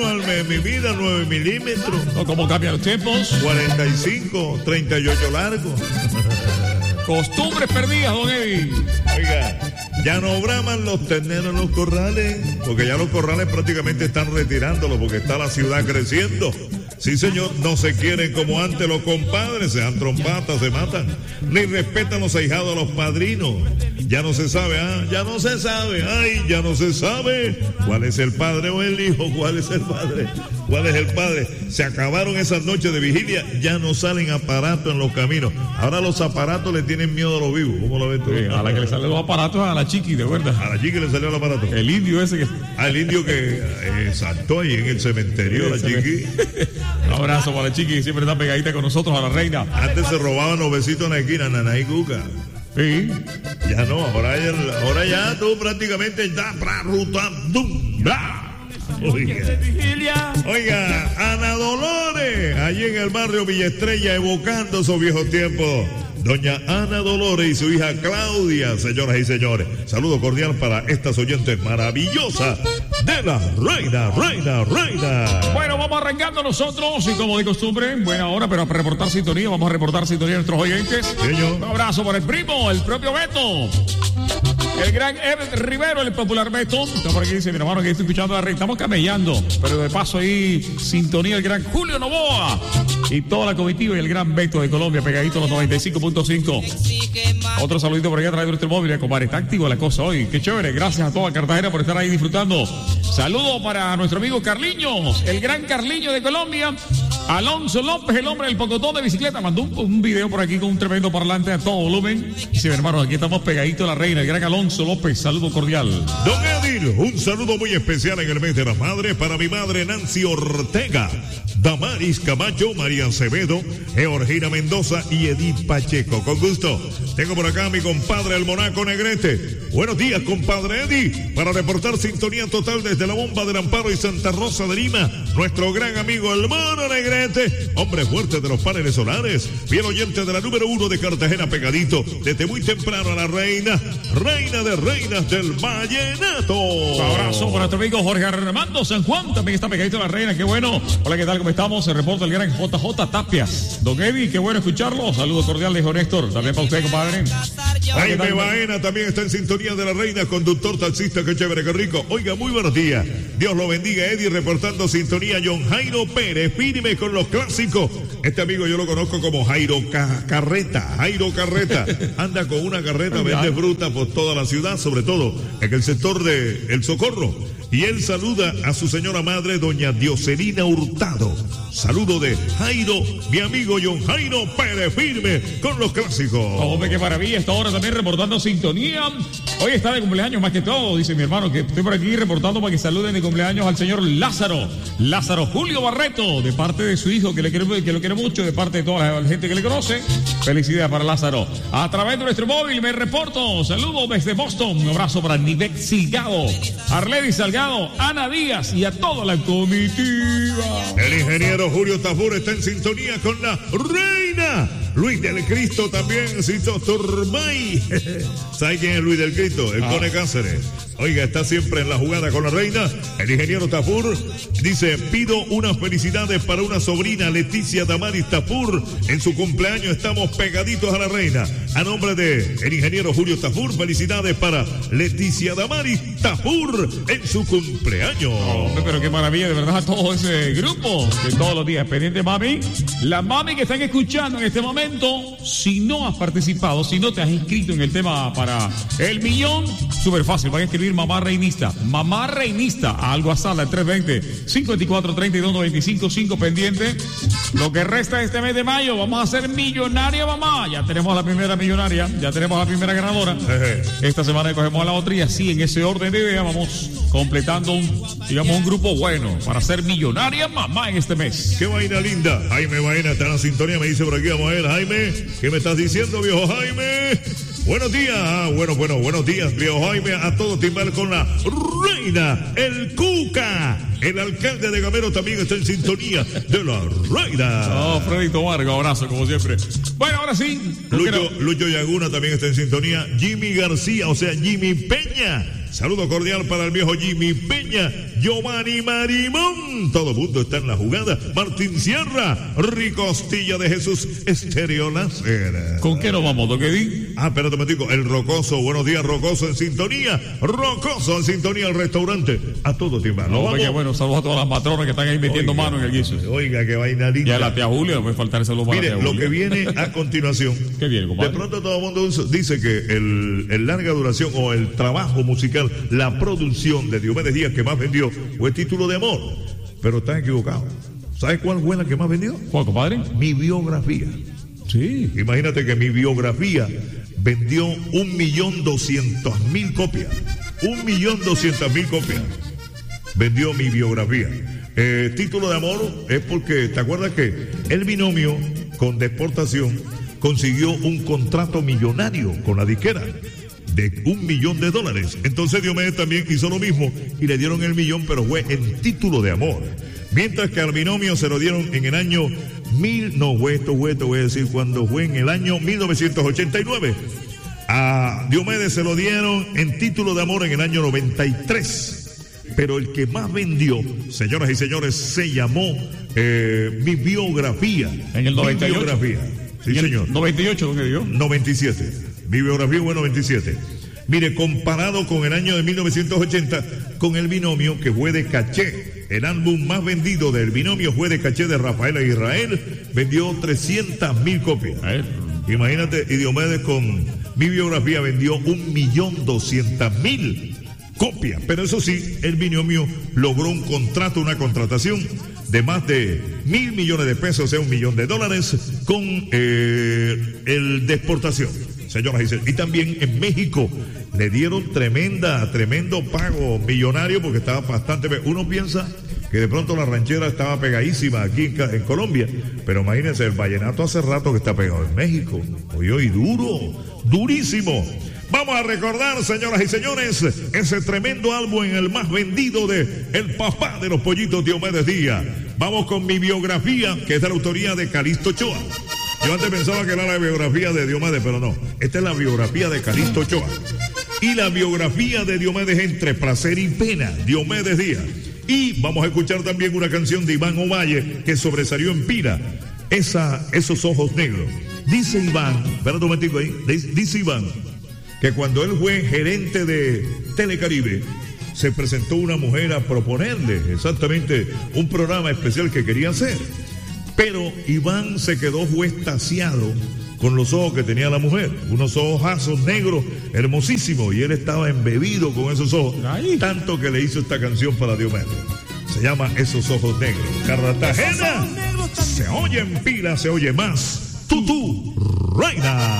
bueno, mi vida, 9 milímetros. ¿O cómo cambian los tiempos? 45, 38 largo. Costumbres perdidas, don Eddie. Oiga, ya no braman los terneros en los corrales, porque ya los corrales prácticamente están retirándolos porque está la ciudad creciendo. Sí, señor, no se quieren como antes los compadres, se dan trompatas, se matan, ni respetan los ahijados a los padrinos. Ya no se sabe, ya no se sabe, ya no se sabe cuál es el padre o el hijo, cuál es el padre, cuál es el padre. Se acabaron esas noches de vigilia, ya no salen aparatos en los caminos. Ahora los aparatos le tienen miedo a los vivos. ¿Cómo lo ven tú? Sí, a la que le salen los aparatos a la chiqui, de verdad. A la chiqui le salió el aparato. El indio ese que... Al indio que saltó ahí en el cementerio, la chiqui. Un abrazo para la chiqui que siempre está pegadita con nosotros, a la reina. Antes se robaban los besitos en la esquina, Nana y Cuca. Sí. Ya no, ahora ya tú prácticamente estás Oiga, Ana Dolores, allí en el barrio Villa Estrella, evocando esos viejos tiempos. Doña Ana Dolores y su hija Claudia, señoras y señores. Saludo cordial para estas oyentes maravillosas de la reina. Bueno, vamos arrancando nosotros y como de costumbre, buena hora, pero para reportar sintonía, vamos a reportar sintonía a nuestros oyentes. Señor. Un abrazo para el primo, el propio Beto. El gran Ever Rivero, el popular Beto. Está por aquí, dice mi hermano que estoy escuchando la reina. Estamos camellando, pero de paso ahí, sintonía el gran Julio Novoa. Y toda la comitiva y el gran Beto de Colombia, pegadito a los 95.5. Otro saludito por aquí a través de nuestro móvil, compadre. Está activo la cosa hoy. Qué chévere. Gracias a toda Cartagena por estar ahí disfrutando. Saludo para nuestro amigo Carliños, el gran Carliño de Colombia. Alonso López, el hombre del pocotón de bicicleta, mandó un video por aquí con un tremendo parlante a todo volumen. Dice, mi hermano, aquí estamos pegaditos a la reina, el gran Alonso López. Saludo cordial. Don Edil, un saludo muy especial en el mes de la madre para mi madre Nancy Ortega, Damaris Camacho, María Acevedo, Georgina Mendoza y Edith Pacheco. Con gusto. Tengo por acá a mi compadre el Monaco Negrete. Buenos días, compadre Eddie, para reportar sintonía total desde la Bomba del Amparo y Santa Rosa de Lima. Nuestro gran amigo el Mono Negrete, hombre fuerte de los paneles solares, fiel oyente de la número 1 de Cartagena, pegadito desde muy temprano a la reina de reinas del vallenato. Un abrazo para nuestro amigo Jorge Armando San Juan, también está pegadito a la reina, qué bueno. Hola, ¿qué tal? ¿Cómo estamos? Se reporta el gran JJ Tapias. Don Eddie, qué bueno escucharlo. Saludos cordiales, hijo Néstor. También para usted, compadre. Jaime Baena también está en sintonía de la reina, conductor, taxista, qué chévere, qué rico. Oiga, muy buenos días. Dios lo bendiga, Eddie, reportando sintonía. John Jairo Pérez, firme con los clásicos. Este amigo yo lo conozco como Jairo Carreta. Anda con una carreta, vende fruta por toda la ciudad, sobre todo en el sector de El Socorro. Y él saluda a su señora madre, doña Dioselina Hurtado. Saludo de Jairo, mi amigo John Jairo Pérez, firme con los clásicos. Hombre, qué maravilla, esta hora también reportando sintonía. Hoy está de cumpleaños más que todo, dice mi hermano, que estoy por aquí reportando para que saluden de cumpleaños al señor Lázaro Julio Barreto, de parte de su hijo, que lo quiere mucho, de parte de toda la gente que le conoce. Felicidades para Lázaro. A través de nuestro móvil me reporto. Saludos desde Boston. Un abrazo para Nivet Silgado, Arledi Salgado, Ana Díaz y a toda la comitiva. El ingeniero Julio Tafur está en sintonía con la reina. Luis del Cristo también, Cito Turmay. ¿Sabe quién es Luis del Cristo? El Cone Cáceres. Oiga, está siempre en la jugada con la reina. El ingeniero Tafur dice, pido unas felicidades para una sobrina, Leticia Damaris Tafur. En su cumpleaños estamos pegaditos a la reina. A nombre de el ingeniero Julio Tafur, felicidades para Leticia Damaris Tafur en su cumpleaños. Hombre, pero qué maravilla, de verdad, a todo ese grupo de todos los días. Pendiente, mami. La mami que están escuchando en este momento, si no has participado, si no te has inscrito en el tema para el millón, súper fácil, van a escribir mamá reinista al WhatsApp al 320-5432-95-5 pendiente. Lo que resta de este mes de mayo, vamos a ser millonaria, mamá. Ya tenemos la primera millonaria, ya tenemos la primera ganadora. Esta semana cogemos a la otra y así en ese orden de ideas vamos completando un grupo bueno para ser millonaria, mamá, en este mes. Qué vaina linda. Jaime Baena está en la sintonía, me dice por aquí, vamos a ver, Jaime, ¿qué me estás diciendo, viejo Jaime? Buenos días, buenos días, viejo Jaime, a todo timbal con la reina, el Cuca. El alcalde de Gamero también está en sintonía de la reina. Fredito Vargas, abrazo como siempre. Bueno, ahora sí. Lucho Yaguna también está en sintonía. Jimmy García, o sea, Jimmy Peña. Saludo cordial para el viejo Jimmy Peña. Giovanni Marimón. Todo el mundo está en la jugada. Martín Sierra, Ricostilla de Jesús, Estéreo Láser. ¿Con qué nos vamos, Don Eddie? Espérate un momentico. El Rocoso, buenos días, Rocoso en sintonía. Rocoso en sintonía, el restaurante. A todo tiempo. Bueno, saludos a todas las matronas que están ahí metiendo mano en el guiso. Oiga, qué vaina linda. Y a la tía Julia, no puede faltar ese saludo para la tía Julia. Lo que viene a continuación. ¿Qué viene, compadre? De pronto todo el mundo dice que el larga duración o el trabajo musical, la producción de Diomedes Díaz que más vendió fue Título de Amor. Pero están equivocados. ¿Sabes cuál fue la que más vendió? ¿Cuál, compadre? Mi Biografía. Sí. Imagínate que Mi Biografía vendió 1.200.000 copias. 1.200.000 copias. Vendió Mi Biografía. Título de Amor es porque, ¿te acuerdas que el binomio con Deportación consiguió un contrato millonario con la disquera de $1 millón? Entonces Diomedes también hizo lo mismo y le dieron el millón, pero fue en Título de Amor. Mientras que al binomio se lo dieron en el año cuando fue en el año 1989. A Diomedes se lo dieron en Título de Amor en el año 93. Pero el que más vendió, señoras y señores, se llamó Mi Biografía. En el 98. Mi Biografía. Sí, señor. 98, ¿dónde dio? 97. Mi Biografía fue 97. Mire, comparado con el año de 1980, con el binomio que fue de Caché. El álbum más vendido del binomio fue de Caché de Rafaela Israel. Vendió 300.000 copias. Imagínate, y Diomedes con Mi Biografía vendió 1.200.000 copias. Pero eso sí, el binomio logró un contrato, una contratación de más de $1.000 millones, o sea, $1 millón con el de exportación, señoras y señores. Y también en México le dieron tremendo pago millonario porque estaba bastante. Uno piensa que de pronto la ranchera estaba pegadísima aquí en Colombia, pero imagínense, el vallenato hace rato que está pegado en México. Oye, y durísimo. Vamos a recordar, señoras y señores, ese tremendo álbum en el más vendido de el papá de los pollitos, Diomedes Díaz. Vamos con Mi Biografía, que es de la autoría de Calixto Ochoa. Yo antes pensaba que era la biografía de Diomedes, pero no. Esta es la biografía de Calixto Ochoa. Y la biografía de Diomedes Entre Placer y Pena, Diomedes Díaz. Y vamos a escuchar también una canción de Iván Ovalle que sobresalió en Pira. Esos ojos negros. Dice Iván, espera un momentico ahí, dice Iván, que cuando él fue gerente de Telecaribe, se presentó una mujer a proponerle exactamente un programa especial que quería hacer. Pero Iván se quedó extasiado con los ojos que tenía la mujer, unos ojazos negros hermosísimos, y él estaba embebido con esos ojos, tanto que le hizo esta canción para Diomedes. Se llama Esos Ojos Negros. Cartagena, se oye en Pila, se oye más. Tutú, reina.